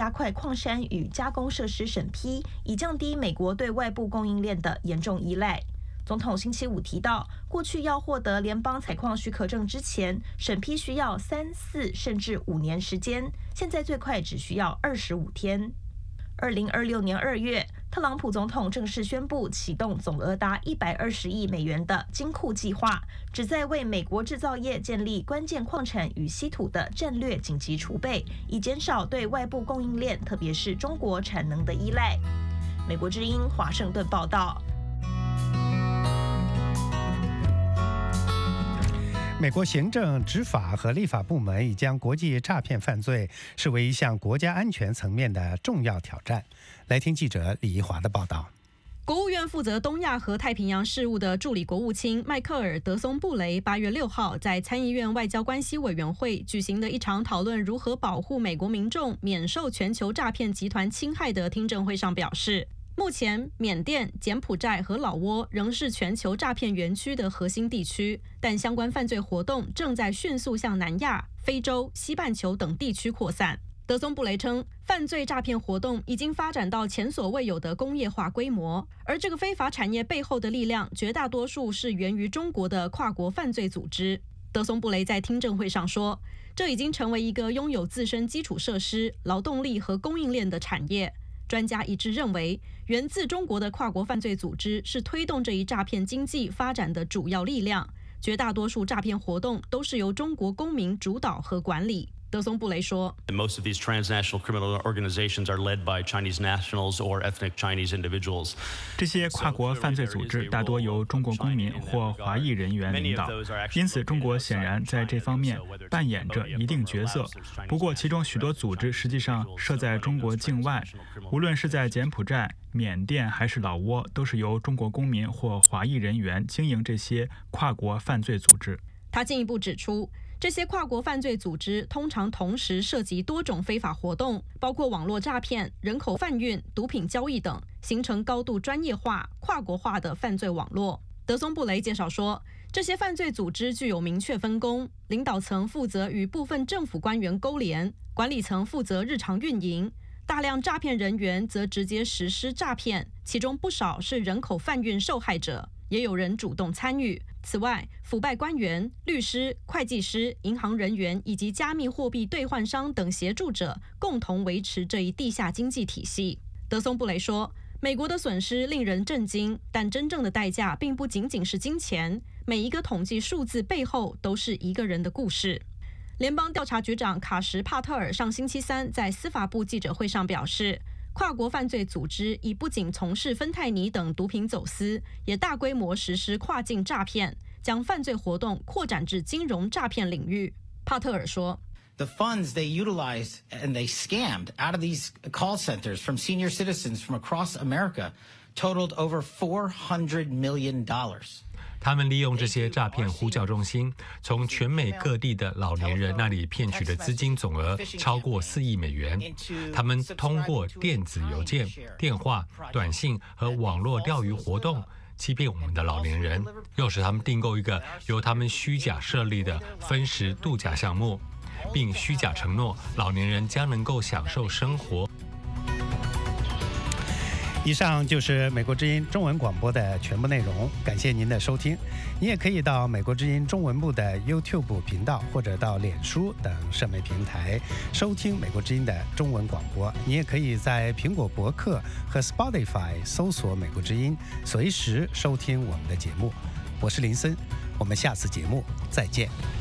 加快矿山与加工设施审批，以降低美国对外部供应链的严重依赖。总统星期五提到，过去要获得联邦采矿许可证之前，审批需要3、4甚至5年时间，现在最快只需要25天。2026年2月，特朗普总统正式宣布启动总额达120亿美元的金库计划，旨在为美国制造业建立关键矿产与稀土的战略紧急储备，以减少对外部供应链，特别是中国产能的依赖。美国之音华盛顿报道。 美国行政、执法和立法部门已将国际诈骗犯罪视为一项国家安全层面的重要挑战。来听记者李怡华的报道。 国务院负责东亚和太平洋事务的助理国务卿迈克尔·德松布雷8月6号在参议院外交关系委员会举行的一场讨论如何保护美国民众免受全球诈骗集团侵害的听证会上表示，目前，缅甸、柬埔寨和老挝仍是全球诈骗园区的核心地区，但相关犯罪活动正在迅速向南亚、非洲、西半球等地区扩散。德松布雷称，犯罪诈骗活动已经发展到前所未有的工业化规模，而这个非法产业背后的力量，绝大多数是源于中国的跨国犯罪组织。德松布雷在听证会上说，这已经成为一个拥有自身基础设施、劳动力和供应链的产业。专家一致认为，源自中国的跨国犯罪组织是推动这一诈骗经济发展的主要力量。绝大多数诈骗活动都是由中国公民主导和管理。德松布雷说 Most of these transnational criminal organizations are led by Chinese nationals or ethnic Chinese individuals. 这些跨国犯罪组织大多由中国公民或华裔人员领导，因此中国显然在这方面扮演着一定角色。不过，其中许多组织实际上设在中国境外，无论是在柬埔寨、缅甸还是老挝，都是由中国公民或华裔人员经营这些跨国犯罪组织。 他进一步指出，这些跨国犯罪组织通常同时涉及多种非法活动，包括网络诈骗、人口贩运、毒品交易等，形成高度专业化、跨国化的犯罪网络。德松布雷介绍说，这些犯罪组织具有明确分工，领导层负责与部分政府官员勾连，管理层负责日常运营，大量诈骗人员则直接实施诈骗，其中不少是人口贩运受害者，也有人主动参与。此外，腐败官员、律师、会计师、银行人员以及加密货币兑换商等协助者共同维持这一地下经济体系。德松布雷说，美国的损失令人震惊，但真正的代价并不仅仅是金钱，每一个统计数字背后都是一个人的故事。联邦调查局长卡什·帕特尔上星期三在司法部记者会上表示，跨国犯罪组织已不仅从事芬太尼等毒品走私，也大规模实施跨境诈骗，将犯罪活动扩展至金融诈骗领域。帕特尔说 The funds they utilized and they scammed out of these call centers from senior citizens from across America totaled over $400 million. 他们利用这些诈骗呼叫中心，从全美各地的老年人那里骗取的资金总额超过4亿美元。他们通过电子邮件、电话、短信和网络钓鱼活动欺骗我们的老年人，诱使他们订购一个由他们虚假设立的分时度假项目，并虚假承诺老年人将能够享受生活。 以上就是美国之音中文广播的全部内容，感谢您的收听。你也可以到美国之音中文部的 YouTube 频道或者到脸书等社媒平台收听美国之音的中文广播。你也可以在苹果博客和 Spotify 搜索美国之音，随时收听我们的节目。我是林森，我们下次节目再见。